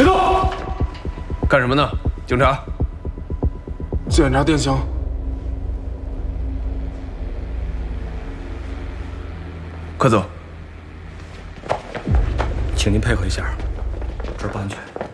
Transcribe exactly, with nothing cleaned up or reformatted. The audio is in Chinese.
别动！干什么呢，警察？ 检查电箱。 快走！ 请您配合一下，这儿不安全。